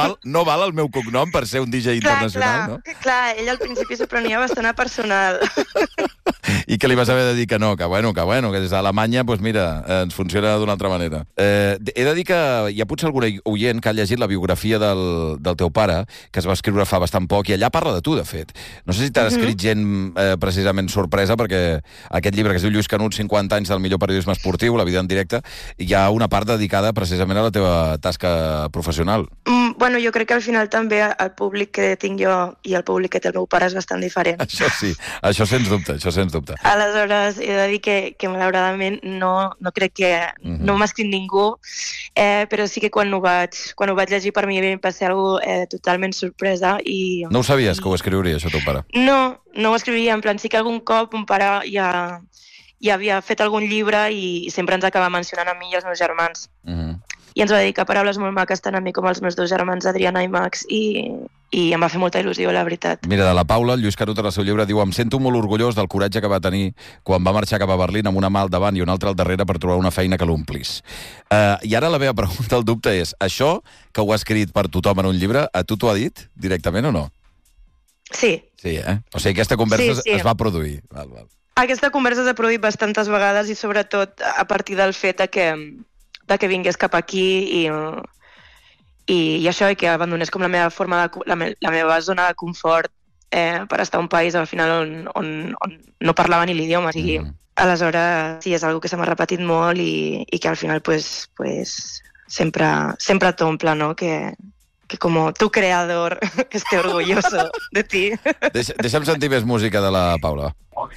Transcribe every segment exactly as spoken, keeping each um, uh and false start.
val, no val el meu cognom per ser un D J internacional, clar, no? Clar, clar, ell al principi s'ho prenia bastant a personal. I que li vas haver de dir que no, que bueno, que bueno, que des d'Alemanya, doncs mira, ens funciona d'una altra manera. Eh, he de dir que hi ha potser algun oient que ha llegit la biografia del, del teu pare, que es va escriure fa bastant poc, i allà parla de tu, de fet. No sé si t'ha escrit uh -huh. gent eh, precisament sorpresa, perquè aquest llibre que es diu Lluís Canut, cinquanta anys del millor periodisme esportiu, la vida en directe, hi ha una part dedicada precisament a la teva tasca professional. Mm, bueno, jo crec que al final també el públic que tinc jo i el públic que té el meu pare és bastant diferent. Això sí, això sens dubte, això sens dubte. Aleshores, he de dir que, que malauradament no, no crec que... Uh -huh. No m'ha escrit ningú, eh, però sí que quan ho vaig, quan ho vaig llegir per mi va ser algo eh, totalment sorpresa i... No ho sabies, que ho escriuria, això, teu pare? No, no ho escriuria. En plan, sí que algun cop un pare ja, ja havia fet algun llibre i, i sempre ens acaba mencionant a mi i als meus germans. Uh -huh. I ens va dedicar paraules molt maques tant a mi com als meus dos germans, Adriana i Max, i, i em va fer molta il·lusió, la veritat. Mira, de la Paula, el Lluís Canut en el seu llibre diu: em sento molt orgullós del coratge que va tenir quan va marxar cap a Berlín amb una mà al davant i una altra al darrere per trobar una feina que l'omplís. Uh, I ara la meva pregunta, el dubte és, això que ho ha escrit per tothom en un llibre, a tu t'ho ha dit directament o no? Sí. Sí, eh? O sigui, aquesta conversa sí, sí. es va produir. Val, val. Aquesta conversa s'ha produït bastantes vegades i sobretot a partir del fet de que de que vingués cap aquí i, i, i això, i que abandonés com la meva forma de, la, me, la meva zona de confort eh, per estar a un país al final on, on, on no parlava ni l'idioma, o sigui, mm. aleshores sí, és algo que se m'ha repetit molt i, i que al final pues, pues, sempre, sempre t'omple, no?, que, que como tu creador esté orgulloso de ti. Deixa, deixa'm sentir més música de la Paula.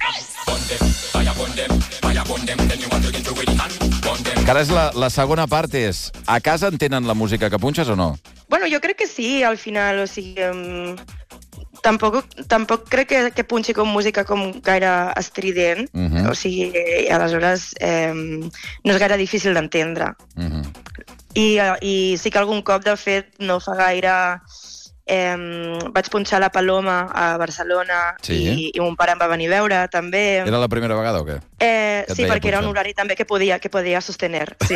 Que ara és la, la segona part és, a casa entenen la música que punxes o no? Bueno, jo crec que sí, al final, o sigui, um, tampoc, tampoc crec que, que punxi com música com gaire estrident, uh -huh. o sigui, aleshores eh, no és gaire difícil d'entendre. Uh -huh. I, I sí que algun cop, de fet, no fa gaire... Eh, vaig punxar la Paloma a Barcelona sí. i, i mon pare em va venir a veure també. Era la primera vegada o què? Eh, sí, perquè punxar. Era un horari també que podia, que podia sostener, sí.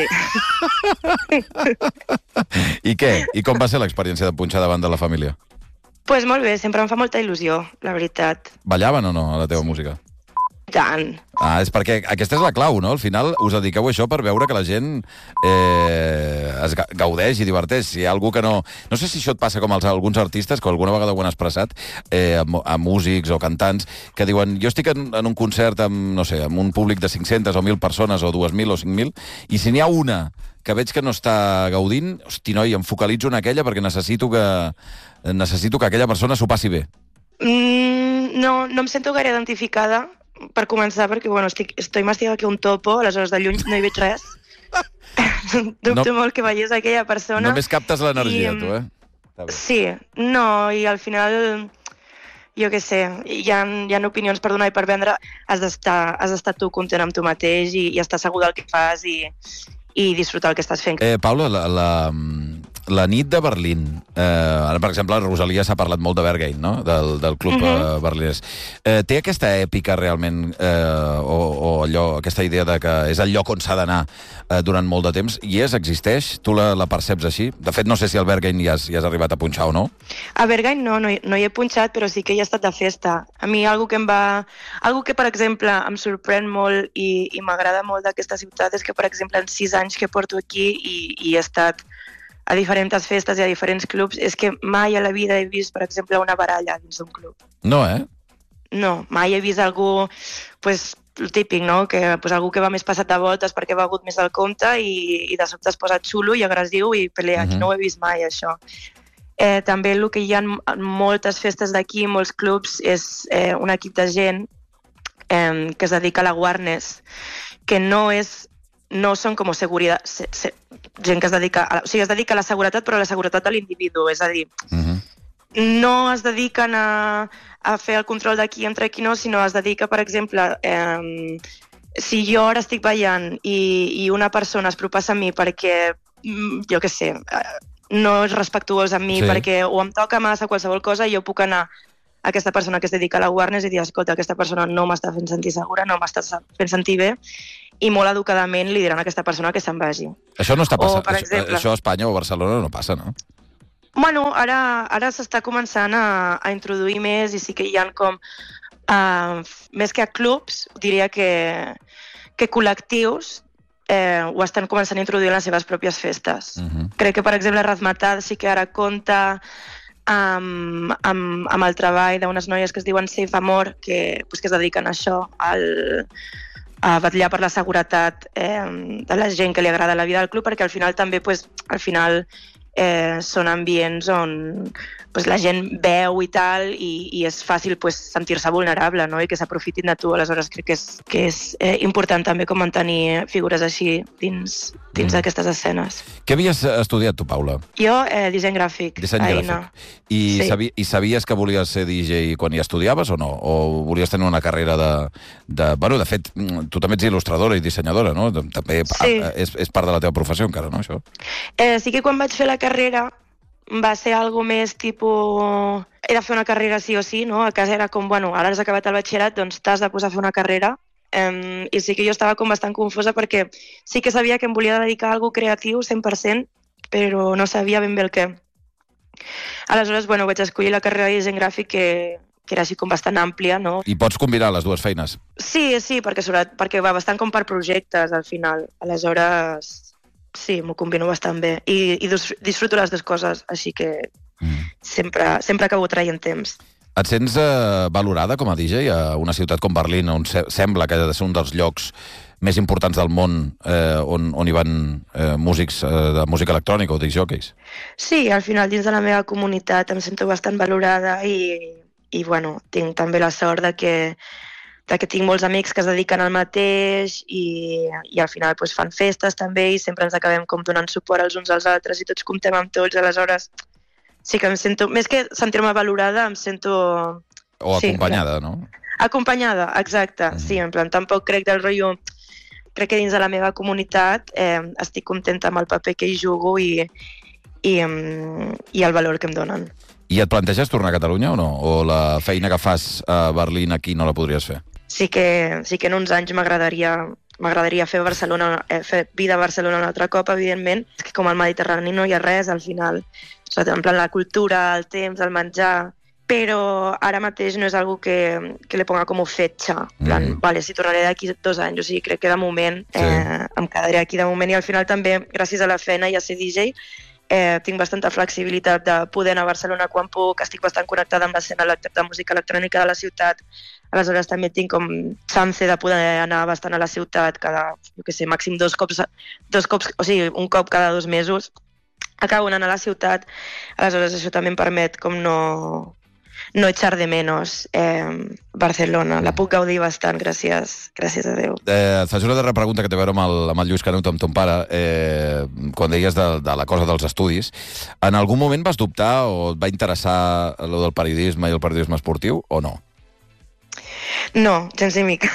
I què? I com va ser l'experiència de punxar davant de la família? Doncs pues molt bé, sempre em fa molta il·lusió, la veritat. Ballaven o no a la teva música? Tant. Ah, és perquè aquesta és la clau, no? Al final us dediqueu a això per veure que la gent eh, es gaudeix i diverteix. Si hi ha algú que no... No sé si això et passa com als alguns artistes, que alguna vegada ho han expressat, eh, a, a músics o cantants, que diuen, jo estic en, en un concert amb, no sé, amb un públic de cinc-centes o mil persones, o dues mil o cinc mil, i si n'hi ha una que veig que no està gaudint, hosti, noi, em focalitzo en aquella perquè necessito que, necessito que aquella persona s'ho passi bé. Mm, no, no em sento gaire identificada, per començar, perquè, bueno, estic, estoy mastigada aquí un topo, aleshores de lluny no hi veig res. Dubto no, molt que veiés aquella persona. Només captes l'energia, I, tu, eh? Sí, no, i al final, jo què sé, hi ha, hi ha opinions per donar i per vendre, has d'estar has d'estar tu content amb tu mateix i, i estar segur del que fas i, i disfrutar el que estàs fent. Eh, Paula, la, la, la nit de Berlín, eh, ara, per exemple, la Rosalia s'ha parlat molt de Berghain, no?, del, del club uh -huh. eh, berlinès. Eh, té aquesta èpica realment, eh, o, o allò, aquesta idea de que és el lloc on s'ha d'anar eh, durant molt de temps, i és, existeix? Tu la, la perceps així? De fet, no sé si al Berghain hi has, hi has arribat a punxar o no. A Berghain no, no hi, no hi he punxat, però sí que hi he estat de festa. A mi, algo que em va... Algo que, per exemple, em sorprèn molt i, i m'agrada molt d'aquesta ciutat és que, per exemple, en sis anys que porto aquí i, i he estat a diferents festes i a diferents clubs, és que mai a la vida he vist, per exemple, una baralla dins d'un club. No, eh? No, mai he vist algú, pues, el típic, no?, que pues, algú que va més passat de voltes perquè ha begut més del compte i, i de sobte es posa xulo i agressiu i pelea. Uh-huh. Aquí no ho he vist mai, això. Eh, també el que hi ha en moltes festes d'aquí, molts clubs, és eh, un equip de gent eh, que es dedica a la awareness, que no és no són com seguretat, se, se, gent que es dedica, a, o sigui, es dedica a la seguretat, però a la seguretat de l'individu, és a dir, uh-huh. no es dediquen a, a fer el control de qui entra i qui no, sinó es dedica, per exemple, eh, si jo ara estic ballant i, i una persona es propassa a mi perquè, jo què sé, no és respectuós amb mi, sí. perquè o em toca massa qualsevol cosa, jo puc anar a aquesta persona que es dedica a l'awareness i dir, escolta, aquesta persona no m'està fent sentir segura, no m'està fent sentir bé, i molt educadament li diran a aquesta persona que se'n vagi. Això no està passant. O, per exemple... Això a Espanya o a Barcelona no passa, no? Bueno, ara, ara s'està començant a, a introduir més i sí que hi ha com, uh, més que a clubs, diria que, que col·lectius eh, ho estan començant a introduir en les seves pròpies festes. Uh-huh. Crec que, per exemple, Razmataz sí que ara compta amb, amb, amb el treball d'unes noies que es diuen Safe Amor, que, pues, que es dediquen a això, al, a vetllar per la seguretat eh, de la gent que li agrada la vida al club, perquè al final també, pues, al final, Eh, són ambients on pues, la gent veu i tal i, i és fàcil pues, sentir-se vulnerable, no? I que s'aprofitin de tu. Aleshores crec que és, que és eh, important també com mantenir figures així dins, dins mm. d'aquestes escenes. Què havies estudiat tu, Paula? Jo, eh, disseny gràfic. Disseny gràfic. I, sí. sabi, I sabies que volies ser D J quan hi estudiaves o no? O volies tenir una carrera de... de bueno, de fet, tu també ets il·lustradora i dissenyadora, no? També sí. és, és part de la teva professió encara, no, això? Eh, sí que quan vaig fer la carrera va ser algo més tipus... He de fer una carrera sí o sí, no? A casa era com, bueno, ara has acabat el batxillerat, doncs t'has de posar a fer una carrera. Um, I sí que jo estava com bastant confosa perquè sí que sabia que em volia dedicar a alguna cosa creatiu, cent per cent, però no sabia ben bé el què. Aleshores, bueno, vaig escollir la carrera de disseny gràfic que, que era així com bastant àmplia, no? I pots combinar les dues feines? Sí, sí, perquè, sobre, perquè va bastant com per projectes, al final. Aleshores... Sí, m'ho combino bastant bé. I, i disfruto les dues coses, així que mm. sempre, sempre acabo traient temps. Et sents eh, valorada com a D J a una ciutat com Berlín, on se sembla que ha de ser un dels llocs més importants del món eh, on, on hi van eh, músics eh, de música electrònica o discjockeys? Sí, al final dins de la meva comunitat em sento bastant valorada i, i bueno, tinc també la sort de que de que tinc molts amics que es dediquen al mateix i, i al final pues, fan festes també i sempre ens acabem com donant suport els uns als altres i tots comptem amb tots, aleshores sí que em sento, més que sentir-me valorada, em sento... O acompanyada, sí, no? Acompanyada, exacte, mm. sí, en plan, tampoc crec del rotllo... Crec que dins de la meva comunitat eh, estic contenta amb el paper que hi jugo i, i, i el valor que em donen. I et planteges tornar a Catalunya o no? O la feina que fas a Berlín aquí no la podries fer? Sí que, sí que en uns anys m'agradaria m'agradaria fer Barcelona, eh, fer vida a Barcelona un altre cop, evidentment. És que com al Mediterrani no hi ha res, al final. En plan, la cultura, el temps, el menjar... Però ara mateix no és algo que, que le ponga com fetxa. En plan, mm. vale, si tornaré d'aquí dos anys. O sigui, crec que de moment sí. eh, em quedaré aquí de moment. I al final també, gràcies a la feina i a ser D J, eh, tinc bastanta flexibilitat de poder anar a Barcelona quan puc. Estic bastant connectada amb l'escena de música electrònica de la ciutat. Aleshores també tinc com chance de poder anar bastant a la ciutat cada, jo què sé, màxim dos cops, dos cops, o sigui, un cop cada dos mesos. Acabo anant a la ciutat. Aleshores això també em permet com no... no echar de menos eh, Barcelona. La puc gaudir bastant, gràcies, gràcies a Déu. Eh, et faig una darrera pregunta que té a veure amb el, amb el Lluís Canut, amb ton pare, eh, quan deies de, de la cosa dels estudis. En algun moment vas dubtar o et va interessar lo del periodisme i el periodisme esportiu, o no? No, sense mica.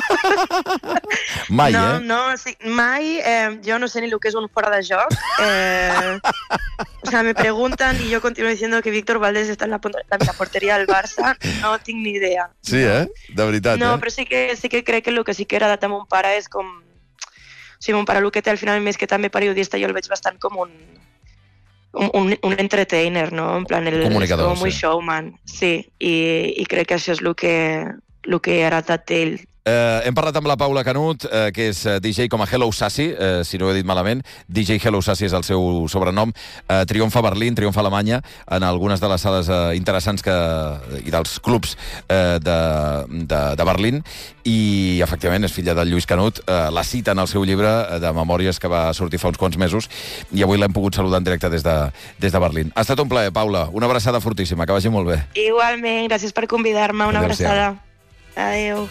Mai, no, eh? No, sí, mai. Eh, jo no sé ni el que és un fora de joc. Eh, o sea, me preguntan y yo continúo diciendo que Víctor Valdés está en la, en la portería del Barça. No tinc ni idea. Sí, eh? De veritat, no, eh? No, però sí que, sí que crec que el que sí que era de mon pare és com... O sigui, mon pare el que té al final, més que també periodista, jo el veig bastant com un... Un, un, un entertainer, no? En plan, el, comunicador, és com muy sí. showman, sí, i, i crec que això és el que, el que ha heretat d'ell. Eh, hem parlat amb la Paula Canut, eh, que és D J com a Hello Sassy, eh, si no ho he dit malament. D J Hello Sassy és el seu sobrenom. Eh, triomfa a Berlín, triomfa a Alemanya, en algunes de les sales eh, interessants que, i dels clubs eh, de, de, de Berlín. I, efectivament, és filla del Lluís Canut. Eh, la cita en el seu llibre de memòries que va sortir fa uns quants mesos i avui l'hem pogut saludar en directe des de, des de Berlín. Ha estat un plaer, Paula. Una abraçada fortíssima. Que vagi molt bé. Igualment. Gràcies per convidar-me. Una abraçada. Adéu.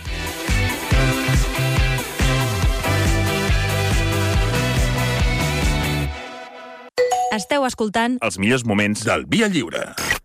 Esteu escoltant els millors moments del Via Lliure.